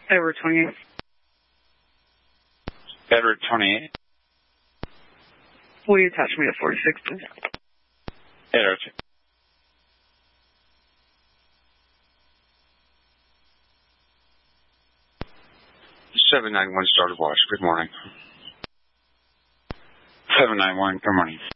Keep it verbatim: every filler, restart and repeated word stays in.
Edward twenty-eight. Edward twenty-eight. Will you attach me to forty-six, please? Edward. seven nine one started watch. Good morning. seven nine one, good morning.